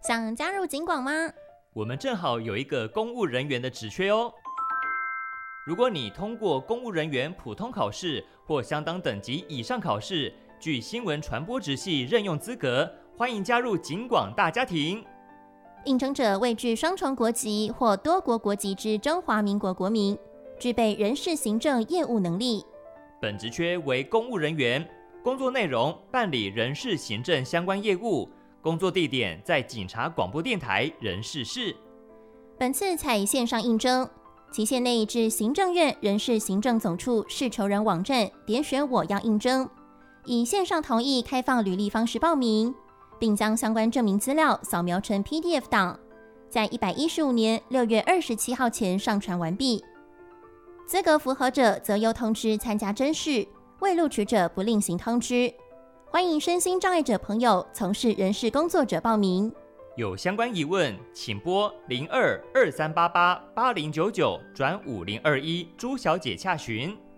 想加入警广吗？ 我们正好有一个公务人员的职缺哦。如果你通过公务人员普通考试或相当等级以上考试，具新闻传播职系任用资格，欢迎加入警广大家庭。 应征者为具双重国籍或多国国籍之中华民国国民，具备人事行政业务能力。 本职缺为公务人员，工作内容办理人事行政相关业务，工作地点在警察广播电台人事室。 本次采线上应征，期限内至行政院人事行政总处事求人网站点选我要应征，以线上同意开放履历方式报名，并将相关证明资料扫描成 PDF 档，在115年6月27号前上传完毕。资格符合者则由通知参加甄试，未录取者不另行通知。欢迎身心障碍者朋友从事人事工作者报名。 有相关疑问，请拨0223888099转5021朱小姐洽询。